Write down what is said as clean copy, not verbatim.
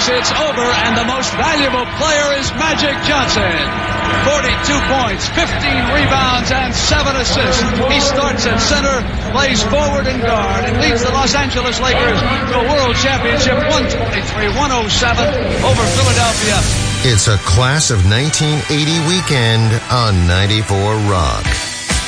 says it's over, and the most valuable player is Magic Johnson. 42 points, 15 rebounds, and 7 assists. He starts at center, plays forward and guard, and leads the Los Angeles Lakers to a world championship 123-107 over Philadelphia. It's a Class of 1980 weekend on 94 Rock.